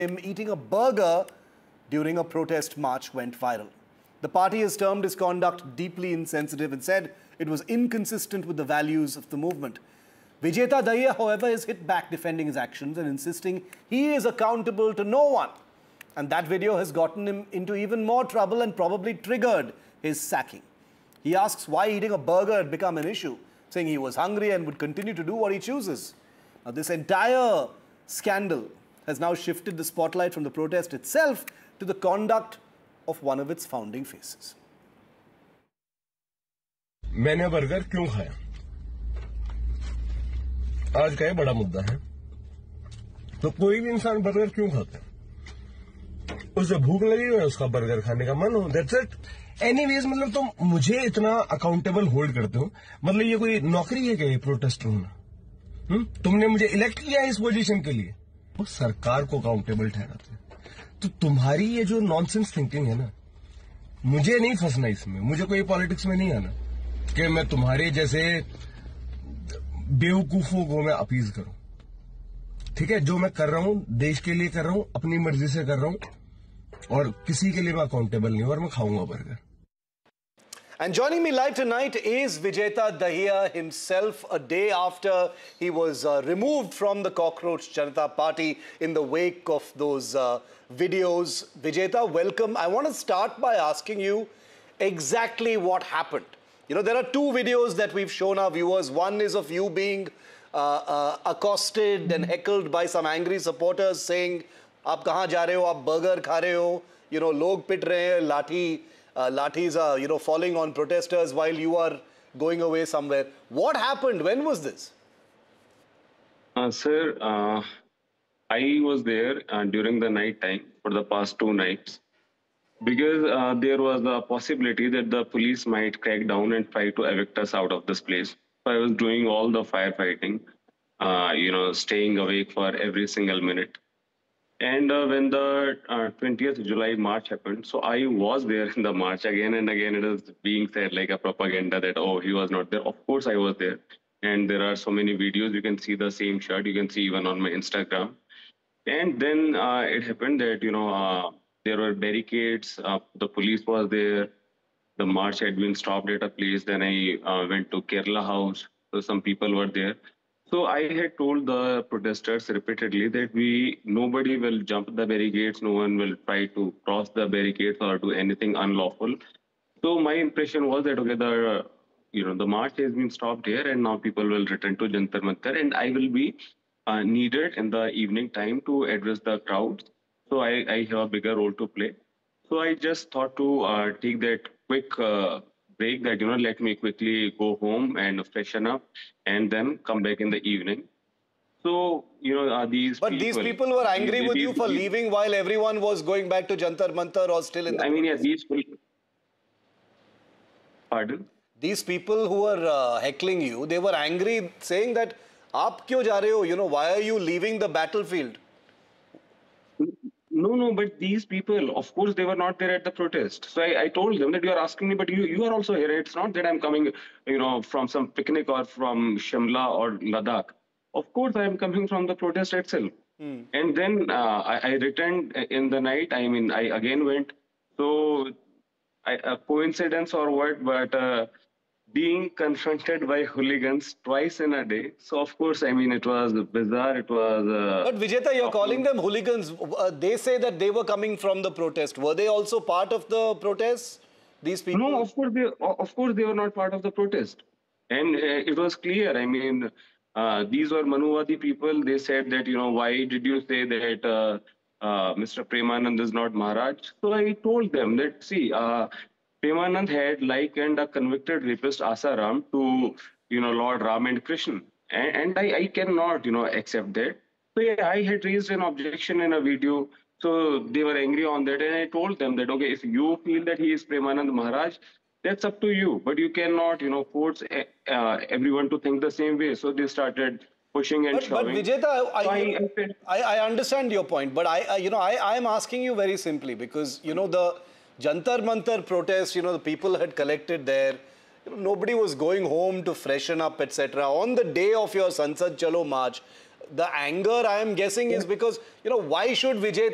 him eating a burger during a protest march went viral. The party has termed his conduct deeply insensitive and said it was inconsistent with the values of the movement. Vijeta Dahiya, however, has hit back defending his actions and insisting he is accountable to no one. And that video has gotten him into even more trouble and probably triggered his sacking. He asks why eating a burger had become an issue, saying he was hungry and would continue to do what he chooses. Now, this entire scandal has now shifted the spotlight from the protest itself to the conduct of one of its founding faces. मैंने burger क्यों खाया? आज का ये बड़ा मुद्दा है। तो कोई भी इंसान बर्गर क्यों खाता है? उसे भूख लगी हो, उसका बर्गर खाने का मन हो, दैट्स इट। एनीवेज, मतलब तुम मुझे इतना अकाउंटेबल होल्ड करते हो, मतलब ये कोई नौकरी है क्या ये प्रोटेस्टर होना? तुमने मुझे इलेक्ट किया इस पोजीशन के लिए, वो सरकार को अकाउंटेबल ठहराते हैं। तो तुम्हारी ये जो नॉनसेंस थिंकिंग है ना, मुझे नहीं फंसना इसमें, मुझे कोई पॉलिटिक्स में नहीं आना कि मैं तुम्हारे जैसे बेवकूफों को मैं अपीज करूं। ठीक है, जो मैं कर रहा हूं देश के लिए कर रहा हूं, अपनी मर्जी से कर रहा हूं और किसी के लिए मैं अकाउंटेबल नहीं हूं और मैं खाऊंगा burger. And joining me live tonight is Vijeta Dahiya himself, a day after he was removed from the Cockroach Janata Party in the wake of those videos. Vijeta, welcome. I want to start by asking you exactly what happened. You know, there are two videos that we've shown our viewers. One is of you being accosted and heckled by some angry supporters saying, "Aap kahan ja rahe ho? Aap burger kha rahe ho?" You know, log pit rahe hain, lathis are, you know, falling on protesters while you are going away somewhere. What happened? When was this? Sir, I was there during the night time for the past 2 nights because there was a possibility that the police might crack down and try to evict us out of this place. So I was doing all the firefighting, staying awake for every single minute. And when the 20th July march happened, so I was there in the march again and again. It is being said like a propaganda that, oh, he was not there. Of course, I was there. And there are so many videos. You can see the same shirt. You can see even on my Instagram. And then it happened that, there were barricades. The police was there. The march had been stopped at a place. Then I went to Kerala House. So some people were there. So I had told the protesters repeatedly that nobody will jump the barricades, no one will try to cross the barricades or do anything unlawful. So my impression was that okay, the march has been stopped here, and now people will return to Jantar Mantar, and I will be needed in the evening time to address the crowds. So I have a bigger role to play. So I just thought to take that quick break that, let me quickly go home and freshen up and then come back in the evening. So, these people were angry with you for leaving while everyone was going back to Jantar Mantar or still in the... I mean, yeah, these people... Pardon? These people who were heckling you, they were angry saying that, "Aap kyun ja rahe ho? Why are you leaving the battlefield?" No, but these people, of course, they were not there at the protest. So I told them that you are asking me, but you are also here. It's not that I'm coming, from some picnic or from Shimla or Ladakh. Of course, I am coming from the protest itself. And then I returned in the night. I mean, I again went. So a coincidence or what, but being confronted by hooligans twice in a day. So, of course, I mean, it was bizarre. It was... But Vijeta, you're calling them hooligans. They say that they were coming from the protest. Were they also part of the protest, these people? No, of course they were not part of the protest. And it was clear. I mean, these were Manuvadi people. They said that, why did you say that Mr. Premanand is not Maharaj? So I told them that, see, Premanand had likened a convicted rapist Asaram to, Lord Ram and Krishna. And I cannot, accept that. So yeah, I had raised an objection in a video. So they were angry on that. And I told them that, okay, if you feel that he is Premanand Maharaj, that's up to you. But you cannot, force everyone to think the same way. So they started pushing and shoving. But Vijeta, I understand your point. But I am asking you very simply because, the Jantar Mantar protest, the people had collected there. Nobody was going home to freshen up, etc. On the day of your Sansad Chalo march, the anger, I am guessing, is because, why should Vijay